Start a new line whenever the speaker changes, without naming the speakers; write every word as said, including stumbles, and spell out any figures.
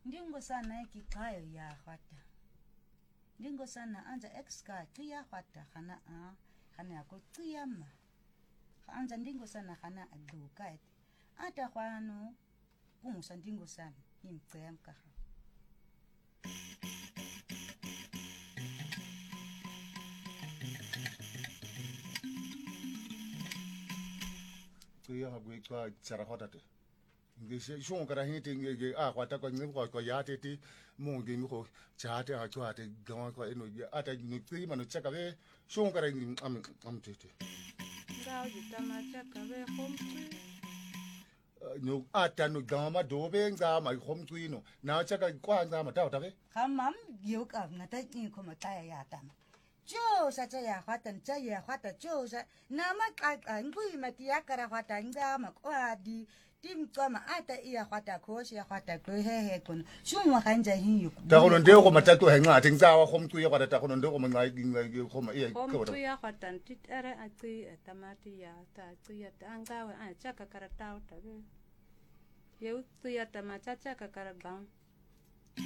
Ndingo sana ekikayo ya khwata. Ndingo sana anza exka tia khwata khana a khana yako tiyama. Anza ndingo sana khana aduka. Ata khwano kumusa ndingo sana imtsemka.
Kuya hagwe kwa tsara khotate ngishe shon kara hiti nge a kwata kwa ngi kwa ya tete monge mi ko chate ha kwate gawa kwa eno ata ni tsima no chaka be shon kara ngi am am tete
Ngao jitama chaka be khomtwi
no ata no gama dobe ngama khomtwi no na chaka kwa ngama ta ta be
Khamam yoka ngata ni khoma taya ya tama. Jo sa cha ya khwata cha ya khwata jo sa nama qaqa ngui mati ya kara khwata ngama kwadi timqama ata iya khwata khoshi ya khwata ko hehe kono shumwa kanja hiyo
ta kono nde ko mata to henga tingza wa khomtwi ya kwata ta kono ndo ko mnga ngi khoma iya ko
khomtwi ya khwatan titare atsi tamati ya ta atsi ya tangawe a chaka karatau tabe yeu tsi ya tamacha chaka karabang